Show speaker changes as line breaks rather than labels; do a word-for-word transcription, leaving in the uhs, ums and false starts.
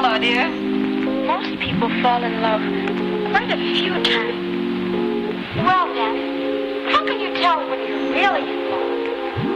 Hello, dear.
Most people fall in love quite a few times. Well, then, how can you tell when you're really in love?